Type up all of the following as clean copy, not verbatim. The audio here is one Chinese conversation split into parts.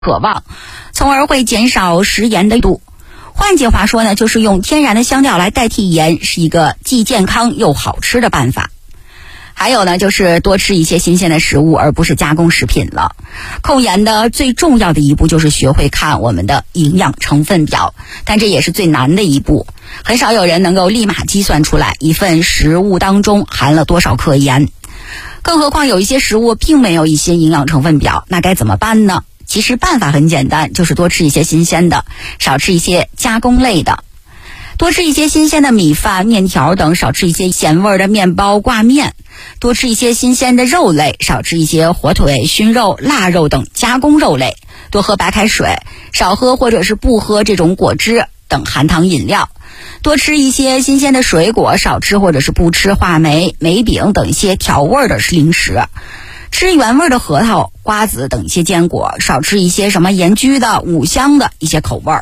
渴望，从而会减少食盐的度。换句话说呢，就是用天然的香料来代替盐，是一个既健康又好吃的办法。还有呢，就是多吃一些新鲜的食物，而不是加工食品了。控盐的最重要的一步就是学会看我们的营养成分表，但这也是最难的一步。很少有人能够立马计算出来一份食物当中含了多少克盐。更何况有一些食物并没有一些营养成分表，那该怎么办呢？其实办法很简单，就是多吃一些新鲜的，少吃一些加工类的。多吃一些新鲜的米饭、面条等，少吃一些咸味的面包、挂面。多吃一些新鲜的肉类，少吃一些火腿、熏肉、腊肉等加工肉类。多喝白开水，少喝或者是不喝这种果汁等含糖饮料。多吃一些新鲜的水果，少吃或者是不吃话梅、梅饼等一些调味的零食。吃原味的核桃、瓜子等一些坚果，少吃一些什么盐焗的、五香的一些口味。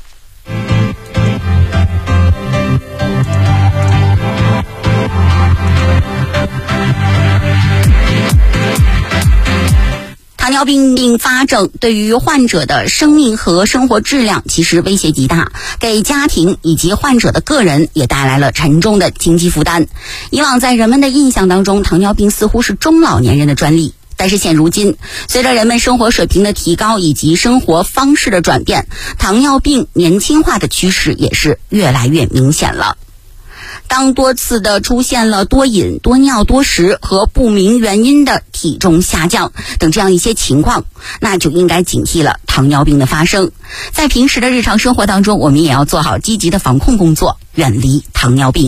糖尿病并发症对于患者的生命和生活质量其实威胁极大，给家庭以及患者的个人也带来了沉重的经济负担。以往在人们的印象当中，糖尿病似乎是中老年人的专利，但是现如今，随着人们生活水平的提高以及生活方式的转变，糖尿病年轻化的趋势也是越来越明显了。当多次的出现了多饮、多尿、多食和不明原因的体重下降等这样一些情况，那就应该警惕了糖尿病的发生。在平时的日常生活当中，我们也要做好积极的防控工作，远离糖尿病。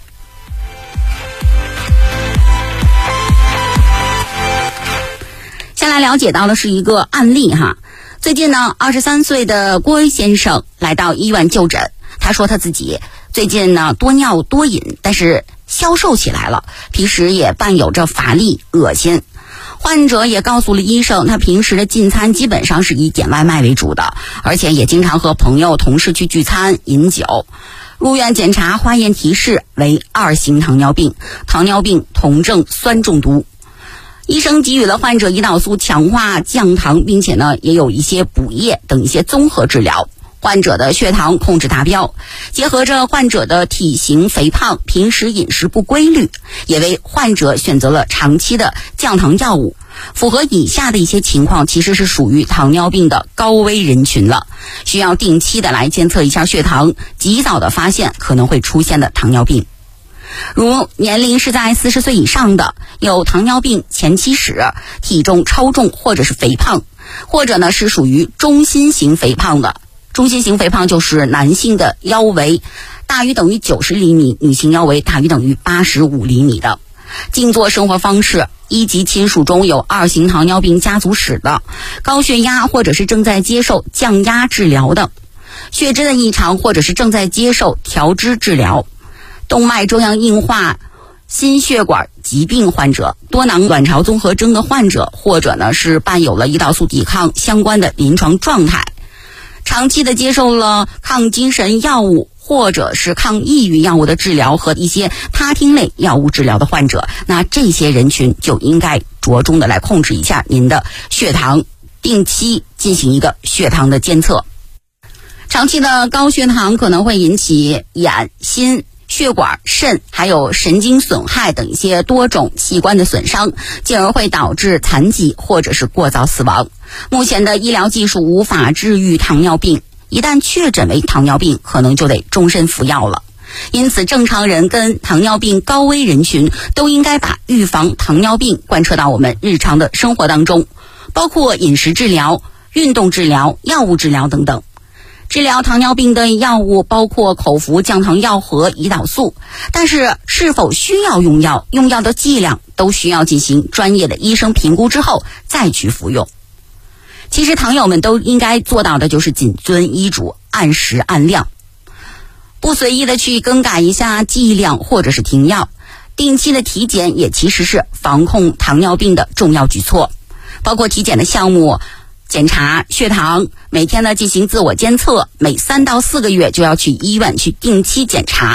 先来了解到的是一个案例哈。最近呢，23岁的郭先生来到医院就诊，他说他自己最近呢多尿多饮，但是消瘦起来了，平时也伴有着乏力、恶心。患者也告诉了医生，他平时的进餐基本上是以点外卖为主的，而且也经常和朋友、同事去聚餐、饮酒。入院检查，化验提示为2型糖尿病，糖尿病酮症酸中毒。医生给予了患者胰岛素强化降糖，并且呢也有一些补液等一些综合治疗。患者的血糖控制达标，结合着患者的体型肥胖、平时饮食不规律，也为患者选择了长期的降糖药物。符合以下的一些情况，其实是属于糖尿病的高危人群了，需要定期的来监测一下血糖，及早的发现可能会出现的糖尿病。如年龄是在40岁以上的，有糖尿病前期史，体重超重或者是肥胖，或者呢是属于中心型肥胖的。中心型肥胖就是男性的腰围大于等于90厘米，女性腰围大于等于85厘米的。静坐生活方式，一级亲属中有2型糖尿病家族史的，高血压或者是正在接受降压治疗的，血脂的异常或者是正在接受调脂治疗，动脉粥样硬化、心血管疾病患者，多囊卵巢综合征的患者，或者呢是伴有了胰岛素抵抗相关的临床状态，长期的接受了抗精神药物或者是抗抑郁药物的治疗和一些他汀类药物治疗的患者，那这些人群就应该着重的来控制一下您的血糖，定期进行一个血糖的监测。长期的高血糖可能会引起眼、心、血管、肾还有神经损害等一些多种器官的损伤，进而会导致残疾或者是过早死亡。目前的医疗技术无法治愈糖尿病，一旦确诊为糖尿病，可能就得终身服药了。因此，正常人跟糖尿病高危人群都应该把预防糖尿病贯彻到我们日常的生活当中，包括饮食治疗、运动治疗、药物治疗等等。治疗糖尿病的药物包括口服降糖药和胰岛素，但是是否需要用药、用药的剂量都需要进行专业的医生评估之后再去服用。其实糖友们都应该做到的就是谨遵医嘱，按时按量，不随意的去更改一下剂量或者是停药。定期的体检也其实是防控糖尿病的重要举措，包括体检的项目，检查血糖，每天呢进行自我监测，每3到4个月就要去医院去定期检查。糖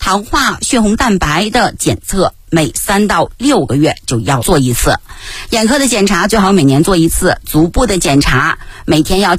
糖化血红蛋白的检测每3到6个月就要做一次，眼科的检查最好每年做一次，足部的检查每天要